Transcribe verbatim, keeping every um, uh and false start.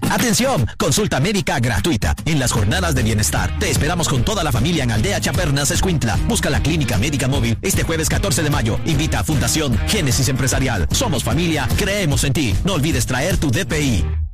Atención, consulta médica gratuita en las jornadas de bienestar. Te esperamos con toda la familia en Aldea Chapernas, Escuintla. Busca la clínica médica móvil este jueves catorce de mayo. Invita a Fundación Génesis Empresarial. Somos familia, creemos en ti. No olvides traer tu D P I.